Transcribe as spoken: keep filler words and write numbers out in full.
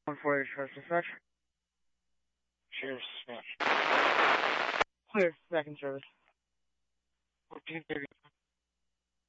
one four eight first dispatch. Sheriff dispatch. Clear, back in service. fourteen thirty.